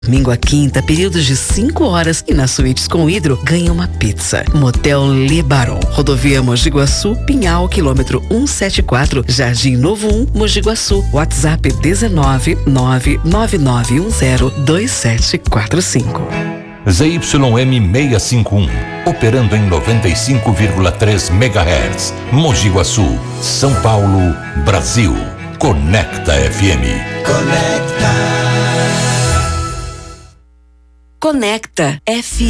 Domingo a quinta, períodos de 5 horas e nas suítes com hidro, ganha uma pizza. Motel Le Baron, Rodovia Mogi Guaçu, Pinhal, quilômetro 174, Jardim Novo 1, Mogi Guaçu. WhatsApp 19999102745. ZYM 651, operando em 95,3 MHz. Mogi Guaçu, São Paulo, Brasil. Conecta FM. Conecta FM.